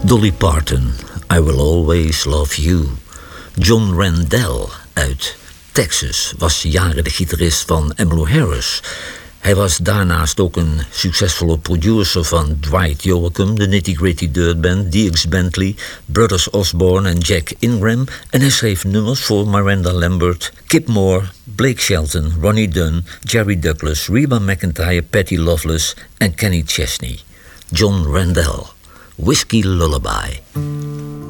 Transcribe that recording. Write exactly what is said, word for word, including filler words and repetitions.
Dolly Parton, I Will Always Love You. John Randell uit Texas was jaren de gitarist van Emmylou Harris. Hij was daarnaast ook een succesvolle producer van Dwight Yoakam, de Nitty Gritty Dirt Band, D X Bentley, Brothers Osborne en Jack Ingram. En hij schreef nummers voor Miranda Lambert, Kip Moore, Blake Shelton, Ronnie Dunn, Jerry Douglas, Reba McEntire, Patty Loveless en Kenny Chesney. John Randell, Whiskey Lullaby.